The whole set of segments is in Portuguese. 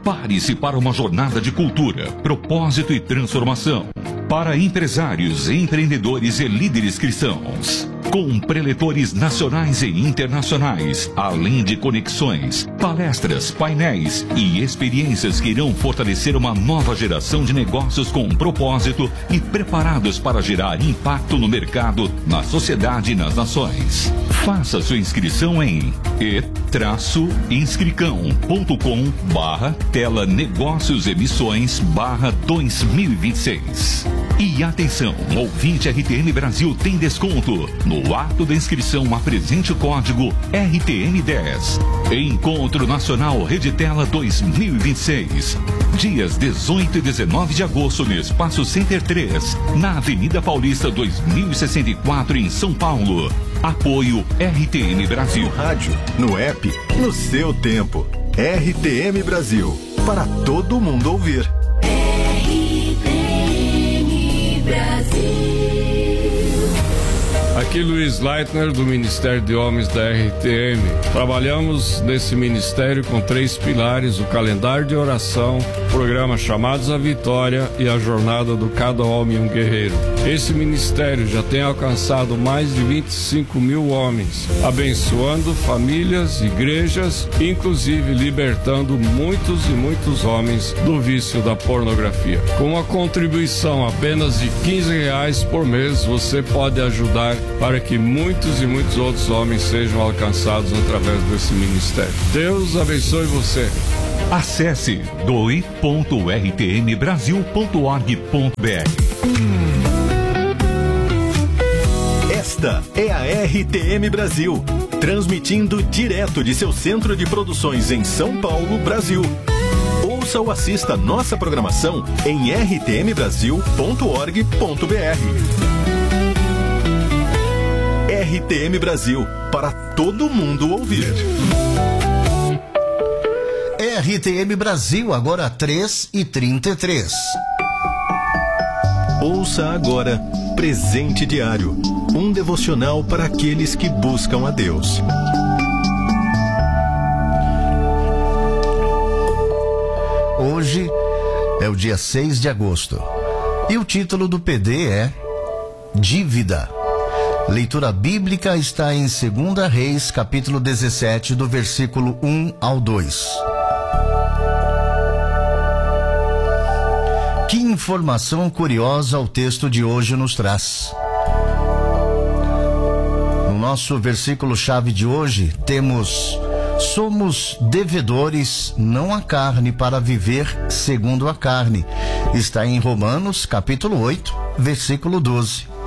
Prepare-se para uma jornada de cultura, propósito e transformação. Para empresários, empreendedores e líderes cristãos. Com preletores nacionais e internacionais, além de conexões, palestras, painéis e experiências que irão fortalecer uma nova geração de negócios com propósito e preparados para gerar impacto no mercado, na sociedade e nas nações. Faça sua inscrição em e-inscricão.com/tela negócios emissões /2026. E atenção, ouvinte RTM Brasil tem desconto. No ato da inscrição, apresente o código RTM10. Encontro Nacional Reditela 2026. Dias 18 e 19 de agosto no Espaço Center 3, na Avenida Paulista 2064, em São Paulo. Apoio RTM Brasil. No rádio, no app, no seu tempo. RTM Brasil. Para todo mundo ouvir. Aqui Luiz Leitner, do Ministério de Homens da RTM. Trabalhamos nesse ministério com 3 pilares: o calendário de oração, o programa Chamados à Vitória e a jornada do Cada Homem um Guerreiro. Esse ministério já tem alcançado mais de 25 mil homens, abençoando famílias, igrejas, inclusive libertando muitos e muitos homens do vício da pornografia. Com uma contribuição apenas de R$15 por mês, você pode ajudar para que muitos e muitos outros homens sejam alcançados através desse ministério. Deus abençoe você. Acesse doe.rtmbrasil.org.br. Esta é a RTM Brasil, transmitindo direto de seu centro de produções em São Paulo, Brasil. Ouça ou assista nossa programação em rtmbrasil.org.br. RTM Brasil, para todo mundo ouvir. RTM Brasil, agora 3h33. Ouça agora Presente Diário, um devocional para aqueles que buscam a Deus. Hoje é o dia 6 de agosto e o título do PD é Dívida. Leitura bíblica está em 2 Reis, capítulo 17, do versículo 1 ao 2. Que informação curiosa o texto de hoje nos traz. No nosso versículo-chave de hoje, temos: somos devedores, não a carne, para viver segundo a carne. Está em Romanos, capítulo 8, versículo 12.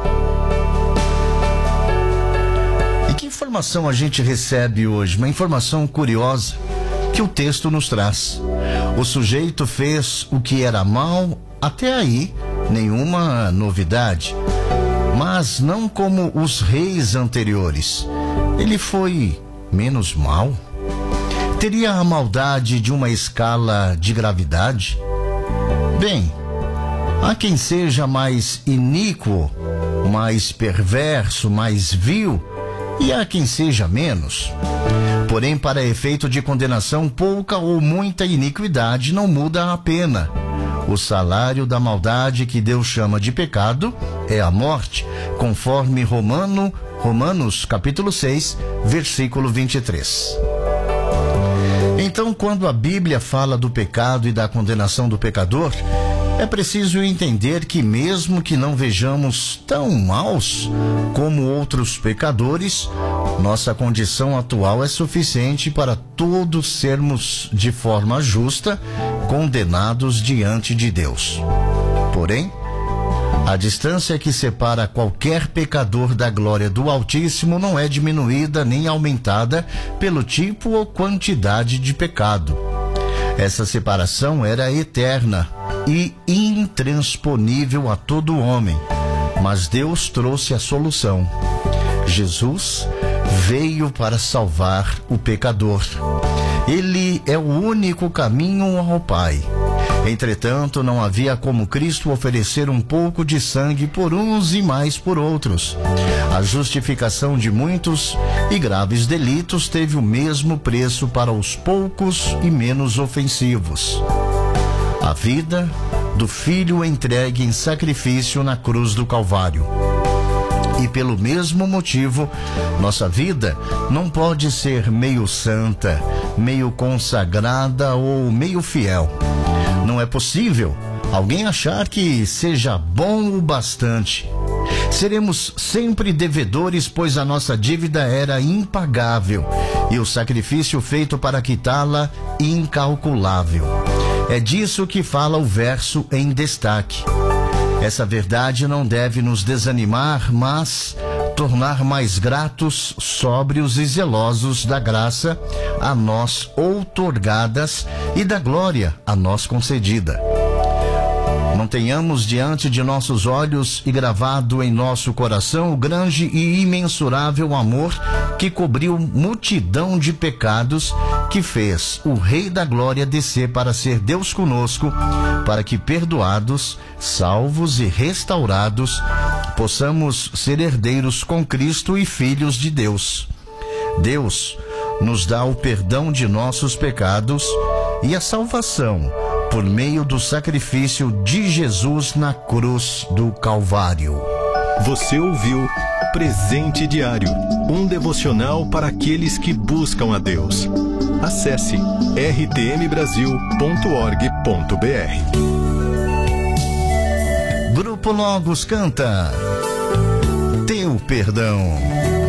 E que informação a gente recebe hoje? Uma informação curiosa que o texto nos traz. O sujeito fez o que era mal, até aí nenhuma novidade, mas não como os reis anteriores. Ele foi menos mal? Teria a maldade de uma escala de gravidade? Bem, há quem seja mais iníquo, mais perverso, mais vil, e há quem seja menos. Porém, para efeito de condenação, pouca ou muita iniquidade não muda a pena. O salário da maldade, que Deus chama de pecado, é a morte, conforme Romanos capítulo 6, versículo 23. Então, quando a Bíblia fala do pecado e da condenação do pecador, é preciso entender que, mesmo que não vejamos tão maus como outros pecadores, nossa condição atual é suficiente para todos sermos, de forma justa, condenados diante de Deus. Porém, a distância que separa qualquer pecador da glória do Altíssimo não é diminuída nem aumentada pelo tipo ou quantidade de pecado. Essa separação era eterna e intransponível a todo homem, mas Deus trouxe a solução. Jesus veio para salvar o pecador. Ele é o único caminho ao Pai. Entretanto, não havia como Cristo oferecer um pouco de sangue por uns e mais por outros. A justificação de muitos e graves delitos teve o mesmo preço para os poucos e menos ofensivos: a vida do Filho entregue em sacrifício na cruz do Calvário. E pelo mesmo motivo, nossa vida não pode ser meio santa, meio consagrada ou meio fiel. Não é possível alguém achar que seja bom o bastante. Seremos sempre devedores, pois a nossa dívida era impagável e o sacrifício feito para quitá-la incalculável. É disso que fala o verso em destaque. Essa verdade não deve nos desanimar, mas tornar mais gratos, sóbrios e zelosos da graça a nós outorgadas e da glória a nós concedida. Não tenhamos diante de nossos olhos e gravado em nosso coração o grande e imensurável amor que cobriu multidão de pecados, que fez o Rei da Glória descer para ser Deus conosco, para que, perdoados, salvos e restaurados, possamos ser herdeiros com Cristo e filhos de Deus. Deus nos dá o perdão de nossos pecados e a salvação por meio do sacrifício de Jesus na cruz do Calvário. Você ouviu Presente Diário, um devocional para aqueles que buscam a Deus. Acesse rtmbrasil.org.br. Grupo Logos canta Teu Perdão.